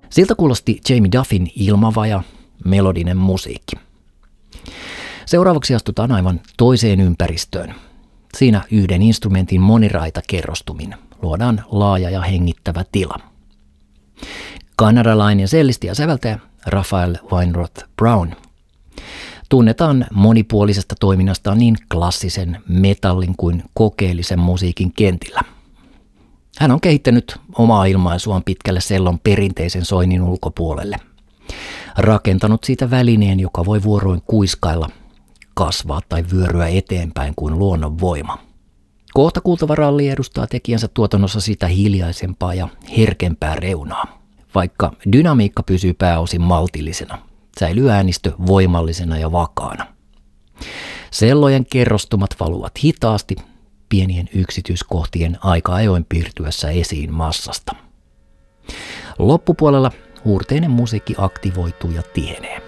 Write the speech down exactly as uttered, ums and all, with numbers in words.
Siltä kuulosti Jamie Duffin ilmavaja, melodinen musiikki. Seuraavaksi astutaan aivan toiseen ympäristöön. Siinä yhden instrumentin moniraita kerrostumin luodaan laaja ja hengittävä tila. Kanadalainen sellisti ja säveltäjä Raphael Weinroth Brown tunnetaan monipuolisesta toiminnastaan niin klassisen metallin kuin kokeellisen musiikin kentillä. Hän on kehittänyt omaa ilmaisuaan pitkälle sellon perinteisen soinnin ulkopuolelle. Rakentanut siitä välineen, joka voi vuoroin kuiskailla, kasvaa tai vyöryä eteenpäin kuin luonnon voima. Kohta kuultava ralli edustaa tekijänsä tuotannossa sitä hiljaisempaa ja herkempää reunaa. Vaikka dynamiikka pysyy pääosin maltillisena, säilyy äänistö voimallisena ja vakaana. Sellojen kerrostumat valuvat hitaasti, pienien yksityiskohtien aika ajoin piirtyessä esiin massasta. Loppupuolella huurteinen musiikki aktivoituu ja tihenee.